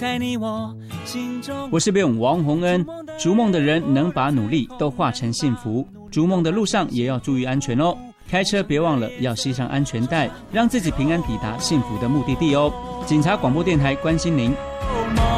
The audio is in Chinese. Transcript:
带你我心中。 我是编王洪恩。逐梦的人能把努力都化成幸福，逐梦的路上也要注意安全哦。开车别忘了要系上安全带，让自己平安抵达幸福的目的地哦。警察广播电台关心您。